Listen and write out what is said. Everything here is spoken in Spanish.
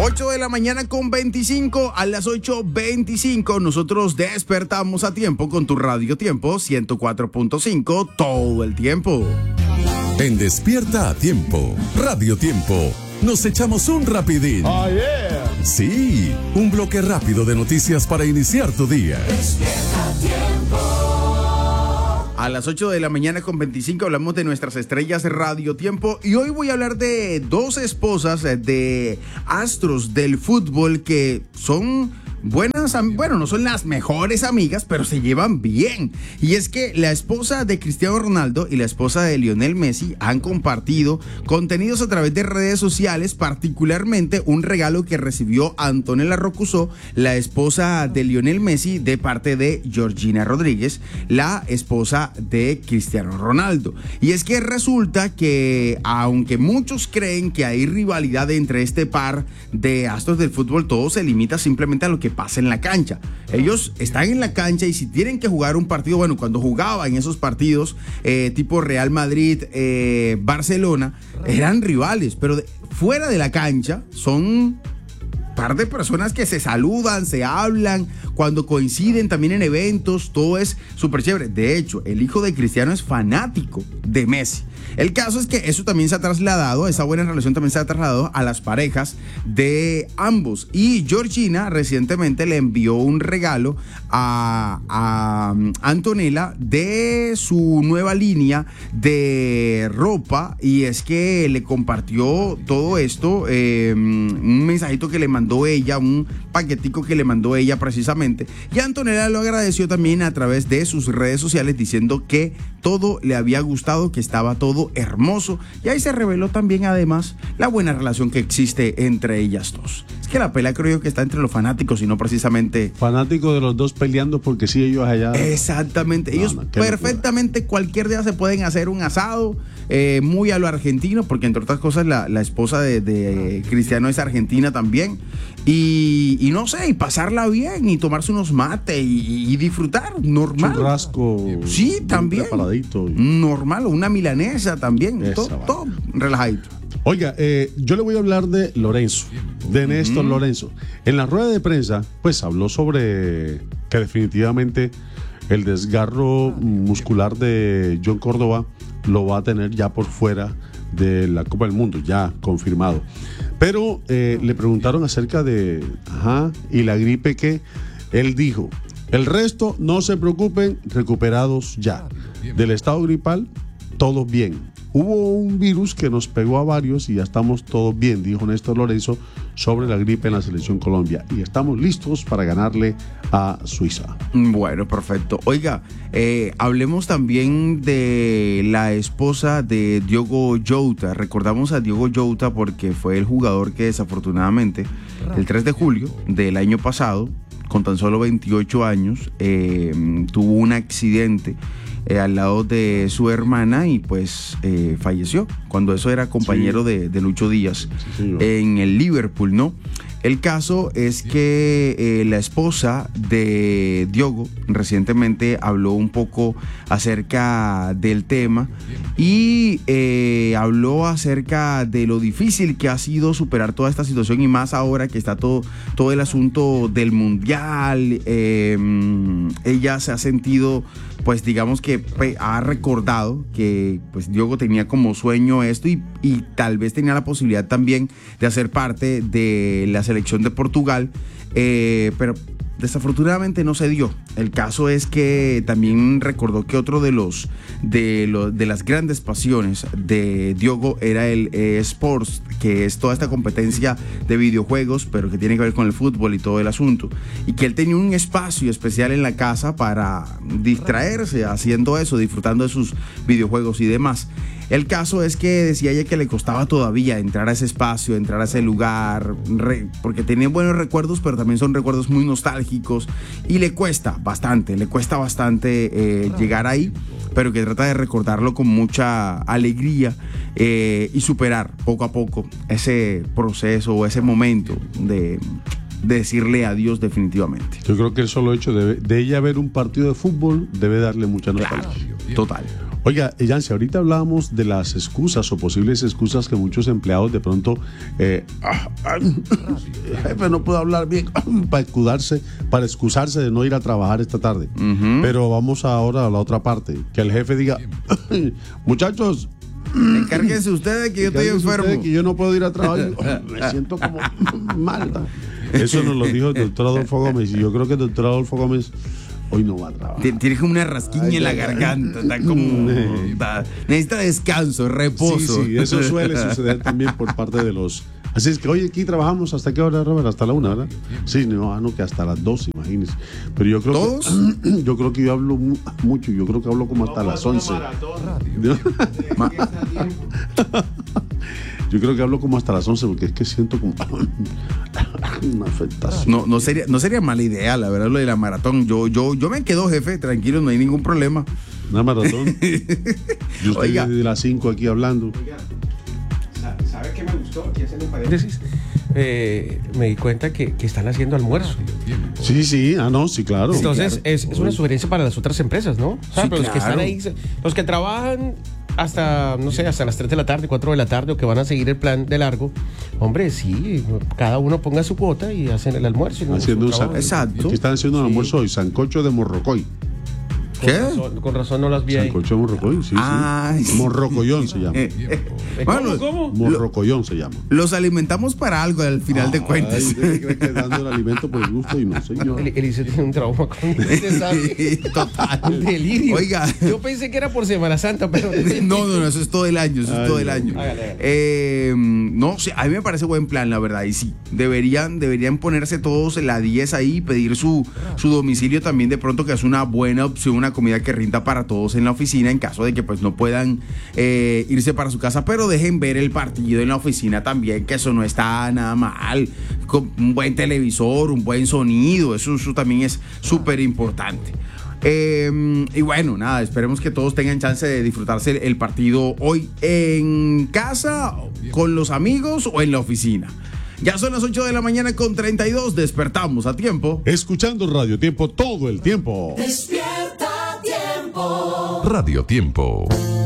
8 de la mañana con 25, a las 8:25 nosotros despertamos a tiempo con tu Radio Tiempo 104.5 todo el tiempo. En Despierta a Tiempo, Radio Tiempo, nos echamos un rapidín. Oh, yeah. Sí, un bloque rápido de noticias para iniciar tu día. Despierta a Tiempo. A las 8 de la mañana con 25 hablamos de nuestras estrellas de Radio Tiempo y hoy voy a hablar de dos esposas de astros del fútbol que son buenas, bueno, no son las mejores amigas, pero se llevan bien. Y es que la esposa de Cristiano Ronaldo y la esposa de Lionel Messi han compartido contenidos a través de redes sociales, particularmente un regalo que recibió Antonella Roccuzzo, la esposa de Lionel Messi, de parte de Georgina Rodríguez, la esposa de Cristiano Ronaldo. Y es que resulta que, aunque muchos creen que hay rivalidad entre este par de astros del fútbol, todo se limita simplemente a lo que pasa en la cancha. Ellos están en la cancha y si tienen que jugar un partido, bueno, cuando jugaban esos partidos tipo Real Madrid, Barcelona, eran rivales, pero fuera de la cancha son par de personas que se saludan, se hablan, cuando coinciden también en eventos, todo es súper chévere. De hecho, el hijo de Cristiano es fanático de Messi. El caso es que eso también se ha trasladado, esa buena relación también se ha trasladado a las parejas de ambos. Y Georgina recientemente le envió un regalo a Antonella de su nueva línea de ropa, y es que le compartió todo esto, un mensajito que le mandó ella, un paquetico que le mandó ella precisamente, y Antonella lo agradeció también a través de sus redes sociales diciendo que todo le había gustado, que estaba todo hermoso, y ahí se reveló también además la buena relación que existe entre ellas dos. Es que la pelea creo yo que está entre los fanáticos y no precisamente fanáticos de los dos peleando porque sí, ellos allá. Exactamente, ellos perfectamente cualquier día se pueden hacer un asado muy a lo argentino, porque entre otras cosas la esposa de Cristiano es argentina también, y no sé, y pasarla bien y tomarse unos mates y disfrutar, normal. Churrasco. Sí, también. Preparadito. Normal, una milanesa también, todo relajadito. Oiga, yo le voy a hablar de Lorenzo, de Néstor Lorenzo. En la rueda de prensa, pues habló sobre que definitivamente el desgarro muscular de John Córdoba lo va a tener ya por fuera de la Copa del Mundo, ya confirmado. Pero le preguntaron acerca de, y la gripe, que él dijo: el resto no se preocupen, recuperados ya. Del estado gripal, todo bien. Hubo un virus que nos pegó a varios y ya estamos todos bien, dijo Néstor Lorenzo sobre la gripe en la selección Colombia, y estamos listos para ganarle a Suiza. Bueno, perfecto. Oiga, hablemos también de la esposa de Diogo Jota. Recordamos a Diogo Jota porque fue el jugador que desafortunadamente el 3 de julio del año pasado, con tan solo 28 años, tuvo un accidente al lado de su hermana y pues falleció, cuando eso era compañero de Lucho Díaz en el Liverpool, ¿no? El caso es que la esposa de Diogo recientemente habló un poco acerca del tema y habló acerca de lo difícil que ha sido superar toda esta situación, y más ahora que está todo el asunto del mundial. Ella se ha sentido, pues digamos que ha recordado que pues Diogo tenía como sueño esto y tal vez tenía la posibilidad también de hacer parte de la selección de Portugal, pero desafortunadamente no se dio. El caso es que también recordó que otro de las grandes pasiones de Diogo era el eSports, que es toda esta competencia de videojuegos, pero que tiene que ver con el fútbol y todo el asunto, y que él tenía un espacio especial en la casa para distraerse haciendo eso, disfrutando de sus videojuegos y demás. El caso es que decía ella que le costaba todavía entrar a ese espacio, entrar a ese lugar, porque tenía buenos recuerdos, pero también son recuerdos muy nostálgicos, y le cuesta bastante llegar ahí, pero que trata de recordarlo con mucha alegría y superar poco a poco ese proceso o ese momento de decirle adiós definitivamente. Yo creo que el solo hecho de ella ver un partido de fútbol debe darle mucha nostalgia. Claro, total. Oiga, Yancy, ahorita hablábamos de las excusas o posibles excusas que muchos empleados de pronto, jefe, no puedo hablar bien, para excusarse de no ir a trabajar esta tarde. Pero vamos ahora a la otra parte, que el jefe diga, muchachos, encárguense ustedes que yo estoy enfermo. Que yo no puedo ir a trabajar. Me siento como mal. Eso nos lo dijo el doctor Adolfo Gómez. Y yo creo que el doctor Adolfo Gómez hoy no va a trabajar. Tiene como una rasquiña en la garganta. Está como. Necesita descanso, reposo. Sí, eso suele suceder también por parte de los. Así es que hoy aquí trabajamos hasta qué hora, Robert, hasta la 1, ¿verdad? Sí, no, que hasta las 2, imagínense. Pero yo creo ¿todos? Yo creo que yo hablo mucho, yo creo que hablo como hasta las 11. Yo creo que hablo como hasta las 11 porque es que siento como una afectación. No sería mala idea, la verdad, lo de la maratón. Yo me quedo, jefe, tranquilo, no hay ningún problema. Una maratón. Yo estoy Oiga, desde las 5 aquí hablando. ¿Sabe qué me gustó? Aquí haciendo un paréntesis. Me di cuenta que están haciendo almuerzo. Sí, sí, sí, claro. Entonces, claro. es una sugerencia para las otras empresas, ¿no? O sea, Sí, para los que están claro. ahí, los que trabajan hasta, no sé, hasta las 3 de la tarde, 4 de la tarde, o que van a seguir el plan de largo. Hombre, sí, cada uno ponga su cuota y hacen el almuerzo. Haciendo su trabajo. Exacto. Aquí están haciendo un almuerzo hoy, sancocho de morrocoy. ¿Qué? Con razón no las vi ahí. Sancocho de morrocoy, sí, Ay, sí. sí. Morrocoyón se llama. Bueno, ¿Cómo? Morrocoyón se llama. los alimentamos para algo al final de cuentas. Ay, ¿usted cree que dando el alimento por el gusto? Y no, señor. Elise tiene un trauma con este, ¿sabe? Sí, total. Un delirio. Oiga. Yo pensé que era por Semana Santa, pero No, eso es todo el año, eso es Ay, todo el no. año. Hágale. No, sí, a mí me parece buen plan, la verdad, y sí, deberían ponerse todos en la 10 ahí, pedir su domicilio también, de pronto, que es una buena opción, una comida que rinda para todos en la oficina, en caso de que pues no puedan irse para su casa, pero dejen ver el partido en la oficina también, que eso no está nada mal, con un buen televisor, un buen sonido, eso también es súper importante. Y bueno, nada, esperemos que todos tengan chance de disfrutarse el partido hoy en casa, con los amigos o en la oficina. Ya son las 8 de la mañana con 32, despertamos a tiempo. Escuchando Radio Tiempo todo el tiempo. Despierta tiempo. Radio Tiempo.